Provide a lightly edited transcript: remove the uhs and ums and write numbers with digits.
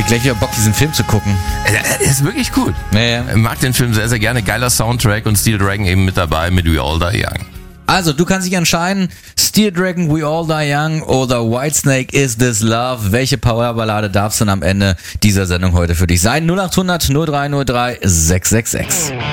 Ich hab gleich wieder Bock, diesen Film zu gucken. Ist wirklich gut. Ja. Ich mag den Film sehr, sehr gerne. Geiler Soundtrack und Steel Dragon eben mit dabei mit We All Die Young. Also, du kannst dich entscheiden, Steel Dragon, We All Die Young oder Whitesnake, Is This Love? Welche Powerballade darf es denn am Ende dieser Sendung heute für dich sein? 0800 0303 666.